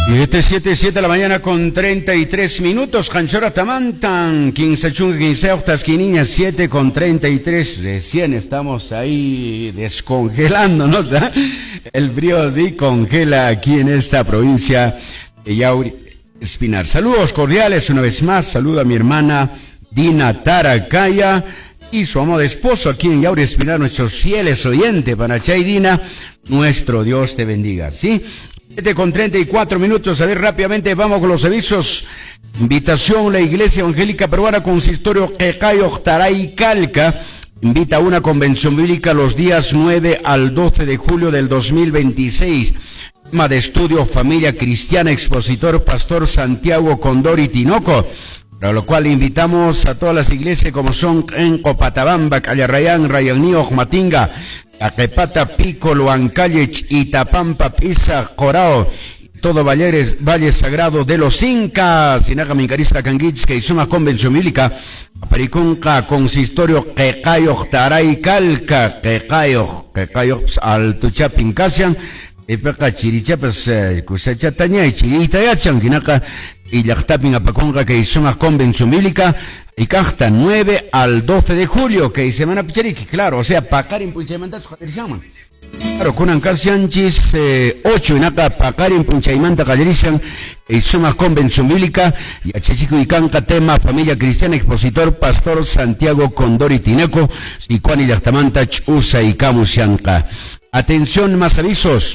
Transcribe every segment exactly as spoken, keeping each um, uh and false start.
siete, siete, siete de la mañana con treinta y tres minutos. Hanchora Tamantan, quince chunga, quince octas, quiniñas, siete con treinta y tres. Recién estamos ahí descongelándonos, ¿eh? El frío sí congela aquí en esta provincia de Yauri Espinar. Saludos cordiales una vez más. Saludo a mi hermana Dina Taracaya y su amado esposo aquí en Yauri Espinar, nuestros fieles oyentes. Panachay Dina, nuestro Dios te bendiga, ¿sí? siete con treinta y cuatro minutos. A ver, rápidamente vamos con los avisos. Invitación: la Iglesia Evangélica Peruana Consistorio Quecayo Taray Calca invita a una convención bíblica los días nueve al doce de julio del dos mil veintiséis. Tema de estudio: familia cristiana, expositor pastor Santiago Condori Tinoco, para lo cual invitamos a todas las iglesias como son en Copatabamba, Callarrayán, Rayanío, Matinga, Aquepata, Pico, Luancallech, Itapampa, Pisa, Corao, todo Valles, Valle Sagrado de los Incas, Sinaga Mincarista Canguich, que hizo una convención bíblica, Aparicunca, Consistorio, Quecayo, Taray, Calca, Quecayo, Quecayo, Altuchapincasian, Epeca, Chirichapas, Cusachataña, y Chiritayachan, Quinaca, y Yactapin Apaconga, que hizo una convención bíblica, y Casta, nueve al doce de julio, que semana Pichariqui, claro, o sea, Pacarin Punchaimantas, Jaderishaman. Claro, Kunan Casianchis, eh, ocho, y Naka, Pacarin Punchaimanta, Jaderishan, que hizo una convención bíblica, y Achichico y Canca, tema, familia cristiana, expositor, pastor Santiago Condori Tineco, y Juan y Yactamantach, Usa y Camusianca. Atención, más avisos.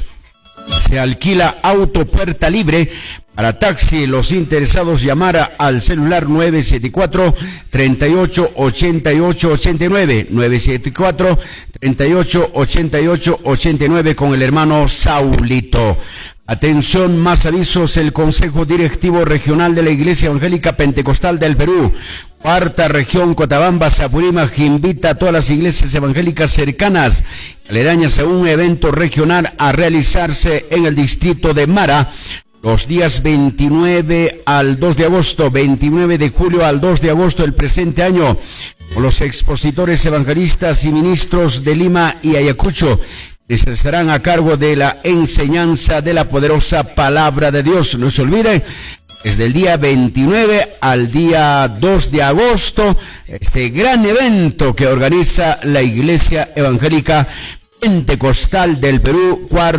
Se alquila auto puerta libre para taxi. Los interesados llamar al celular nueve siete cuatro, treinta y ocho, ochenta y ocho, ochenta y nueve, nueve siete cuatro, treinta y ocho, ochenta y ocho, ochenta y nueve con el hermano Saulito. Atención, más avisos. El Consejo Directivo Regional de la Iglesia Evangélica Pentecostal del Perú, cuarta región, Cotabamba, Sapurímac, invita a todas las iglesias evangélicas cercanas, aledañas a un evento regional a realizarse en el distrito de Mara, los días veintinueve al dos de agosto, veintinueve de julio al dos de agosto del presente año, con los expositores evangelistas y ministros de Lima y Ayacucho, que estarán a cargo de la enseñanza de la poderosa palabra de Dios. No se olviden, desde el día veintinueve al día dos de agosto, este gran evento que organiza la Iglesia Evangélica Pentecostal del Perú, cuarta